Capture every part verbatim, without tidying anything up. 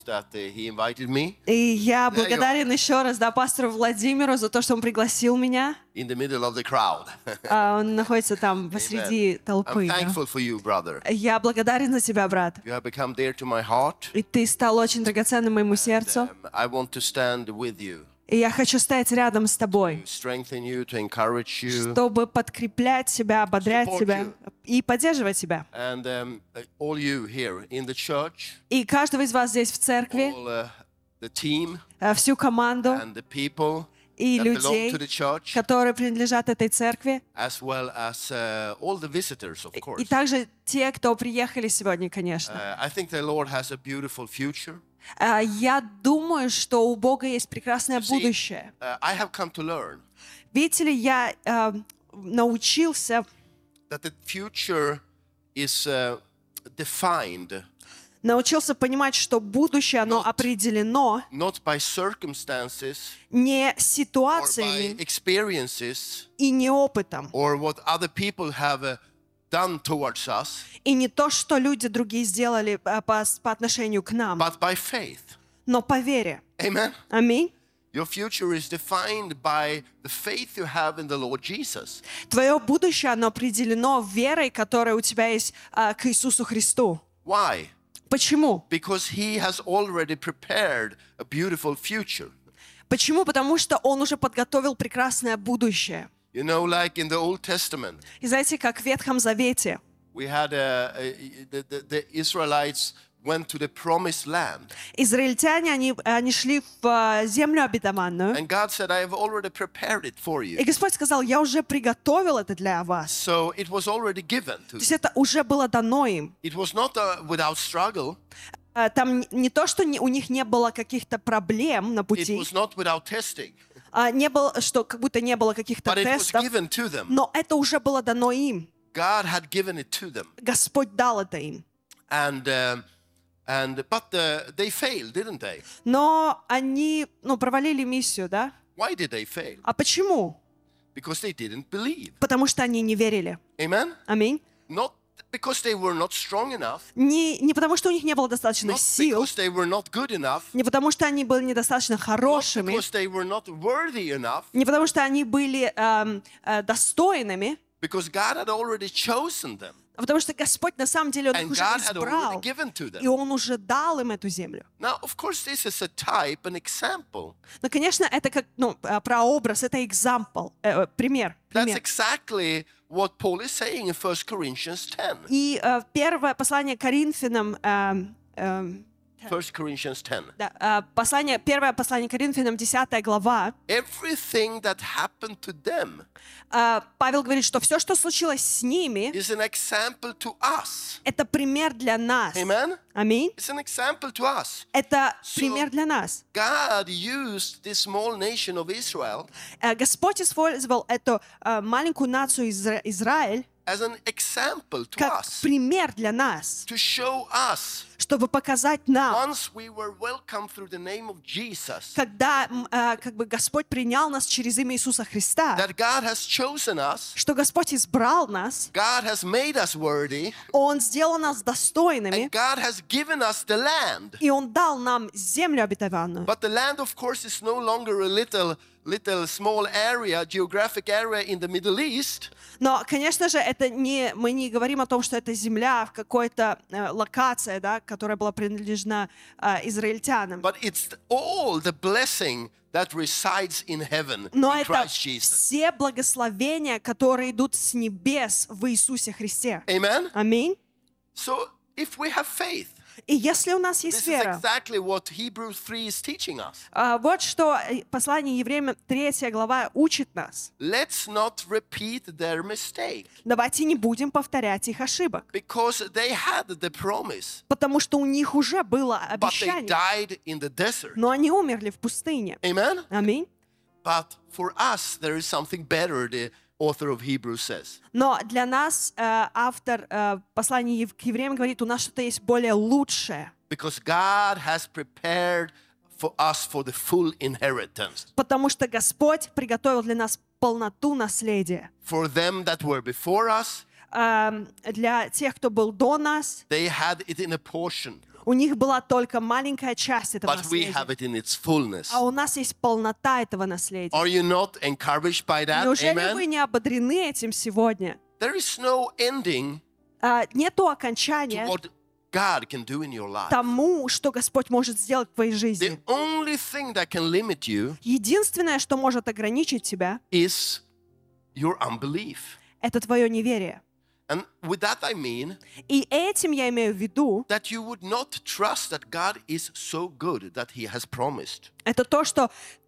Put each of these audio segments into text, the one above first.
that uh, he invited me И я благодарен еще раз, да, пастору Владимиру за то, что он пригласил меня. in the middle of the crowd. А, Он находится там посреди I'm толпы. да. thankful for you, brother. Я благодарен за тебя, брат. You have become dear to my heart. И ты стал очень драгоценным моему сердцу. Um, I want to stand with you, И я хочу стоять рядом с тобой, to strengthen you, to encourage you. чтобы подкреплять себя, ободрять Support тебя you. и поддерживать тебя. And um, all you here in the church, И каждого из вас здесь в церкви, all uh, the team э, всю команду and the people и that belong людей, to the church, которые принадлежат этой церкви, as well as uh, all the visitors, of и course. также те, кто приехали сегодня, конечно. Uh, I think the Lord has a beautiful future. Э, Я думаю, что у Бога есть прекрасное See, будущее. uh, I have come to learn Видите ли, я э, научился, that the future is uh, defined научился понимать, что будущее, оно Not- определено not by circumstances не or by ситуациями experiences и не опытом, or what other people have uh, done towards us, и не то, что люди другие сделали э, по, по отношению к нам, but by faith. но по вере. Amen. Аминь. Your future is defined by the faith you have in the Lord Jesus. Твое будущее, оно определено верой, которая у тебя есть э, к Иисусу Христу. Why? Почему? Because He has already prepared a beautiful future. Почему? Потому что Он уже подготовил прекрасное будущее. You know, like in the Old Testament, И знаете, как в Ветхом Завете we had uh, uh, the, the, the Israelites went to the promised land. израильтяне, они, они шли в э, землю обетованную, And God said, I have already prepared it for и you. Господь сказал: я уже приготовил это для вас. So it was already given to То есть them. это уже было дано им. It was not uh, without struggle. Э, Там не- не то, что не- у них не было каких-то проблем на It пути, was not without testing. а не было, что как будто не было каких-то But it was тестов, given to them. но это уже было дано им. God had given it to them. Господь дал это им. And, uh, and but uh, they failed, didn't they? Но они, ну, провалили миссию, да? Why did they fail? А почему? Because they didn't believe. Потому что они не верили. Amen? Аминь. Not because they were not strong enough. Не, не потому, что у них не было достаточно Not сил, because they were not good enough. не потому, что они были недостаточно Not хорошими, because they were not worthy enough. не потому, что они были эм, э, достойными, Because God had already chosen them. а потому что Господь на самом деле Он их And уже God had избрал, already given to и them. Он уже дал им эту землю. Now, of course, this is a type, an example. Но, конечно, это как, ну, э, прообраз, это example, э, пример. That's пример. exactly what Paul is saying in First Corinthians ten. И э, первое послание Коринфянам, эм, эм, First Corinthians ten. да, э, послание, первое послание Коринфянам, десятая глава, Everything that happened to them э, Павел говорит, что все, что случилось с ними, is an example to us. это пример для нас. Amen? Аминь. It's an example to us. Это So- пример для нас. God used this small nation of Israel Э, Господь использовал эту э, маленькую нацию Изра- Израиль as an example to как us, пример для нас, to show us чтобы показать нам, once we were welcomed through the name of Jesus, когда м, э, как бы Господь принял нас через имя Иисуса Христа, that God has chosen us, что Господь избрал нас, God has made us worthy, Он сделал нас достойными, and God has given us the land. и Он дал нам землю обетованную. But the land, of course, is no longer a little, little small area, geographic area in the Middle East. Но, конечно же, это не, мы не говорим о том, что это земля в какой-то э, локации, да, которая была принадлежна э, израильтянам. But it's all the blessing that resides in heaven Но in это Christ Jesus. все благословения, которые идут с небес в Иисусе Христе. Amen? Аминь. So if we have faith, И если у нас this есть is вера, exactly what Hebrews three is teaching us. а, вот что э, послание Евреям третья глава учит нас. Let's not repeat their mistake, Давайте не будем повторять их ошибок, because they had the promise, потому что у них уже было but they обещание, died in the desert. но они умерли в пустыне. Amen? Аминь. But for us, there is something better, the author of Hebrews says. Но для нас э, автор э, послания Ев- к евреям говорит, у нас что-то есть более лучшее, Because God has prepared for us for the full inheritance. потому что Господь приготовил для нас полноту наследия. For them that were before us, Эм, Для тех, кто был до нас, they had it in a portion. У них была только маленькая часть этого but we наследия. have it in its fullness. А у нас есть полнота этого наследия. Are you not encouraged by that? Неужели вы Amen. не ободрены этим сегодня? There is no ending А, нету to окончания what God can do in your life. тому, что Господь может сделать в твоей The жизни. only thing that can limit you Единственное, что может ограничить тебя, is your unbelief. это твое неверие. And with that I mean И этим я имею в виду, that you would not trust that God is so good that He has promised. это то, что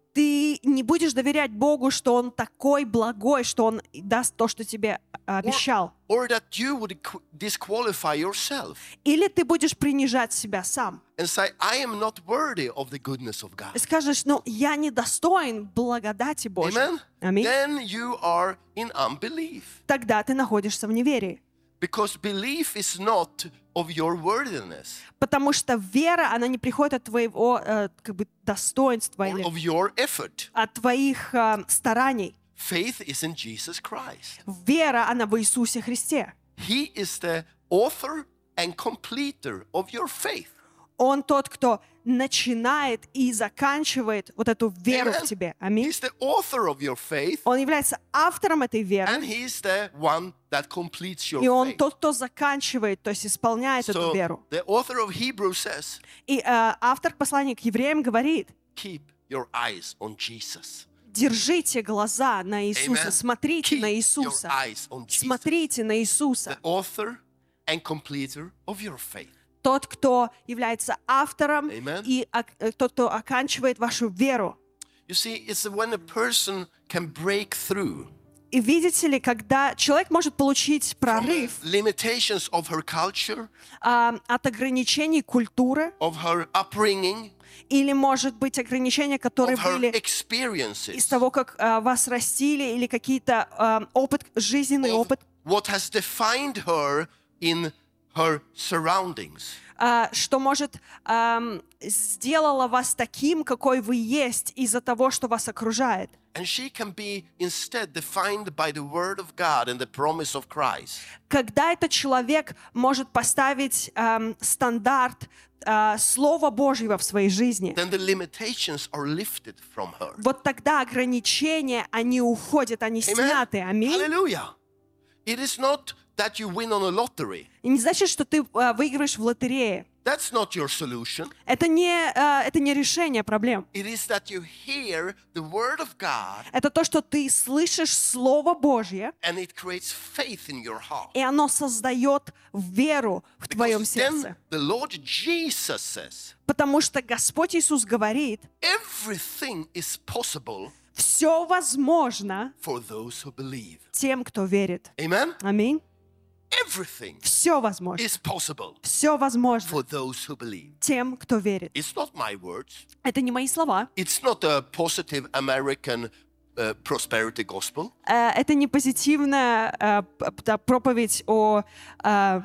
ты не будешь доверять Богу, что Он такой благой, что Он даст то, что тебе обещал. Or that you would qu- disqualify yourself Или ты будешь принижать себя сам. and say, I am not worthy of the goodness of И God. скажешь, ну, я недостоин благодати Божьей. Amen? Аминь. Then you are in unbelief. Тогда ты находишься в неверии. Because belief is not of your worthiness Потому что вера, она не приходит от твоего э, как бы достоинства or или of your effort. от твоих э, стараний. Faith is in Jesus Christ. Вера, она в Иисусе Христе. He is the author and completer of your faith. Он тот, кто начинает и заканчивает вот эту веру Amen. в тебе. Аминь. He's the author of your faith, Он является автором этой веры, and He's the one that completes your и Он faith. тот, кто заканчивает, то есть исполняет эту So веру. the author of Hebrews says, И э, автор послания к евреям говорит: keep your eyes on Jesus. держите глаза на Иисуса, Amen. смотрите Keep на your Иисуса, eyes on Jesus, смотрите на Иисуса. the author and completer of your faith. Тот, кто является автором Amen. и ок- э, тот, кто оканчивает вашу веру. You see, it's when a person can break through И видите ли, когда человек может получить from the прорыв limitations of her culture, а, от ограничений культуры, of her upbringing, или, может быть, ограничения, которые of her были из experiences, того, как а, вас растили, или какие-то а, опыт, жизненный of опыт, what has defined her in her surroundings. а, что, может, ам, сделало вас таким, какой вы есть, из-за того, что вас окружает. And she can be instead defined by the word of God and the promise of Christ. Когда этот человек может поставить ам, стандарт а, Слова Божьего в своей жизни, Then the limitations are lifted from her. вот тогда ограничения, они уходят, они Amen? сняты. Аминь. Hallelujah. It is not that you win on a lottery. И не значит, что ты а, выиграешь в лотерее. That's not your solution. Это не, а, это не решение проблем. It is that you hear the word of God Это то, что ты слышишь Слово Божье, and it creates faith in your heart. и оно создает веру в твоем Because сердце. then the Lord Jesus says, Потому что Господь Иисус говорит, everything is possible все возможно for those who believe. тем, кто верит. Amen? Аминь. Everything Все возможно. is possible Все возможно for those who believe. тем, кто верит. It's not my words. Это не мои слова. It's not a positive American uh, prosperity gospel. Э, Это не позитивная э, п- п- проповедь о э,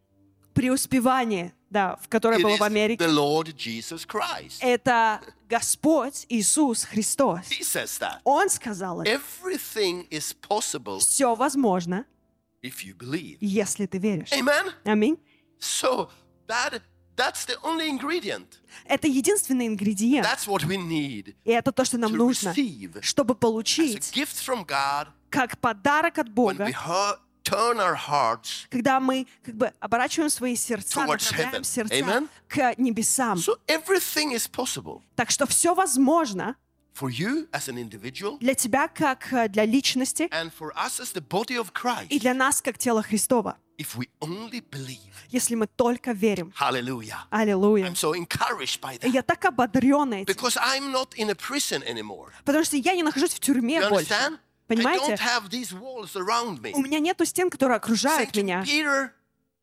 преуспевании, да, в которой It было is в Америке. the Lord Jesus Christ. Это Господь Иисус Христос. He says that. Он сказал это. Everything is possible Все возможно, if you believe. если ты веришь. Amen? Аминь. So that that's the only ingredient. Это единственный ингредиент. That's what we need И это то, что нам to нужно, receive чтобы as a получить gift from God как подарок от when Бога, we hear, turn our hearts. когда мы как бы оборачиваем свои сердца, Towards направляем heaven. сердца Amen. к небесам. So everything is possible Так что все возможно for you as an individual для тебя, как э, для личности, and for us as the body of Christ и для нас, как тело Христова, if we only believe. если мы только верим. Hallelujah. Аллилуйя. I'm so encouraged by И that я так ободрен этим, because I'm not in a prison anymore. потому что я не нахожусь в тюрьме You больше. understand? I Понимаете? don't have these walls around me. У меня нету стен, которые Say окружают to меня. Peter,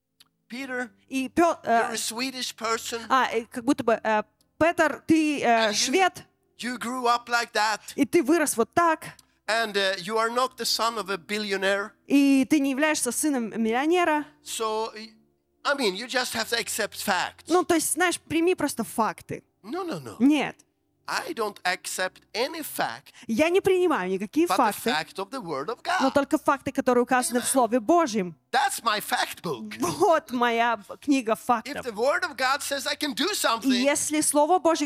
Peter, И Пё- you're э, a Swedish person. а, и как будто бы, э, Петр, ты э, And you- швед, You grew up like that, и ты вырос вот так, and uh, you are not the son of a billionaire. и ты не являешься сыном миллионера. So, I mean, you just have to accept facts. Ну, то есть, знаешь, прими просто факты. No, no, no. Нет. I don't accept any fact Я не принимаю никакие but the факты, fact of the Word of но God. только факты, которые указаны в Слове Божьем. That's my fact book. Вот моя б- книга If фактов. the Word of God says I can do И something, если Слово Божье